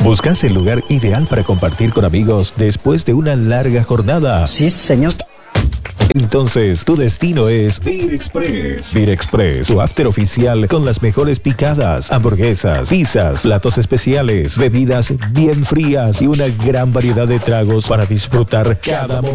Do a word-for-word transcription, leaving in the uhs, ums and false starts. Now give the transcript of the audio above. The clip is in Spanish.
¿Buscas el lugar ideal para compartir con amigos después de una larga jornada? Sí, señor. Entonces, tu destino es Beer Express. Beer Express, tu after oficial con las mejores picadas, hamburguesas, pizzas, platos especiales, bebidas bien frías y una gran variedad de tragos para disfrutar cada momento.